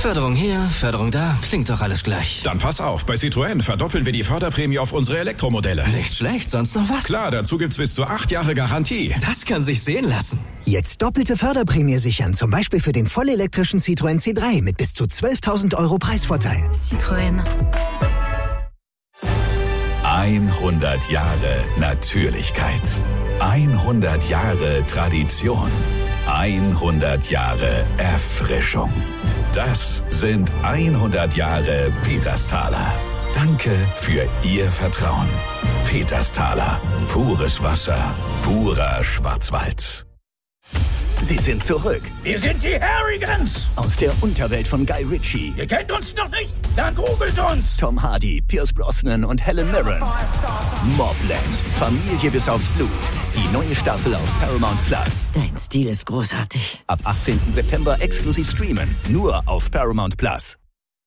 Förderung hier, Förderung da, klingt doch alles gleich. Dann pass auf, bei Citroën verdoppeln wir die Förderprämie auf unsere Elektromodelle. Nicht schlecht, sonst noch was? Klar, dazu gibt's bis zu 8 Jahre Garantie. Das kann sich sehen lassen. Jetzt doppelte Förderprämie sichern, zum Beispiel für den vollelektrischen Citroën C3 mit bis zu 12.000 € Preisvorteil. Citroën. 100 Jahre Natürlichkeit. 100 Jahre Tradition. 100 Jahre Erfrischung. Das sind 100 Jahre Petersthaler. Danke für Ihr Vertrauen. Petersthaler. Pures Wasser. Purer Schwarzwald. Sie sind zurück. Wir sind die Harrigans. Aus der Unterwelt von Guy Ritchie. Ihr kennt uns noch nicht? Dann googelt uns. Tom Hardy, Pierce Brosnan und Helen Mirren. Mobland. Familie bis aufs Blut. Die neue Staffel auf Paramount Plus. Dein Stil ist großartig. Ab 18. September exklusiv streamen. Nur auf Paramount Plus.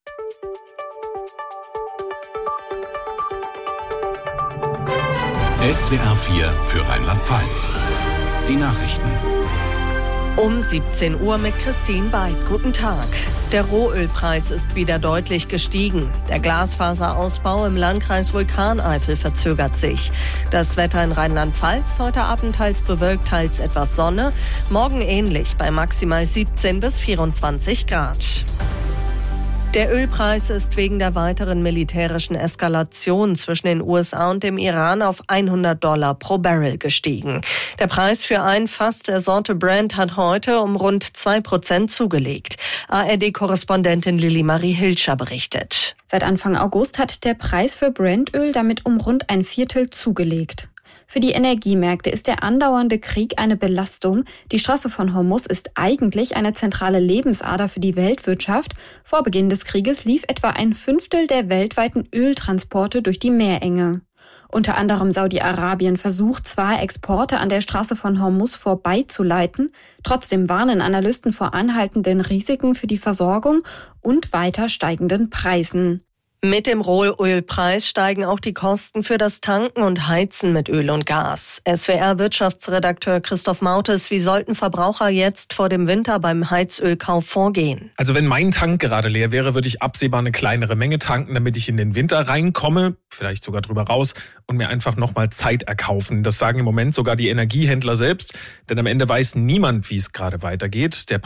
SWR 4 für Rheinland-Pfalz. Die Nachrichten. Um 17 Uhr mit Christine Beid. Guten Tag. Der Rohölpreis ist wieder deutlich gestiegen. Der Glasfaserausbau im Landkreis Vulkaneifel verzögert sich. Das Wetter in Rheinland-Pfalz heute Abend teils bewölkt, teils etwas Sonne. Morgen ähnlich bei maximal 17 bis 24 Grad. Der Ölpreis ist wegen der weiteren militärischen Eskalation zwischen den USA und dem Iran auf $100 pro Barrel gestiegen. Der Preis für ein Fass der Sorte Brent hat heute um rund 2% zugelegt. ARD-Korrespondentin Lilly Marie Hilscher berichtet. Seit Anfang August hat der Preis für Brentöl damit um rund ein Viertel zugelegt. Für die Energiemärkte ist der andauernde Krieg eine Belastung. Die Straße von Hormuz ist eigentlich eine zentrale Lebensader für die Weltwirtschaft. Vor Beginn des Krieges lief etwa ein Fünftel der weltweiten Öltransporte durch die Meerenge. Unter anderem Saudi-Arabien versucht zwar, Exporte an der Straße von Hormuz vorbeizuleiten, trotzdem warnen Analysten vor anhaltenden Risiken für die Versorgung und weiter steigenden Preisen. Mit dem Rohölpreis steigen auch die Kosten für das Tanken und Heizen mit Öl und Gas. SWR-Wirtschaftsredakteur Christoph Mautes, wie sollten Verbraucher jetzt vor dem Winter beim Heizölkauf vorgehen? Also wenn mein Tank gerade leer wäre, würde ich absehbar eine kleinere Menge tanken, damit ich in den Winter reinkomme, vielleicht sogar drüber raus und mir einfach nochmal Zeit erkaufen. Das sagen im Moment sogar die Energiehändler selbst, denn am Ende weiß niemand, wie es gerade weitergeht. Der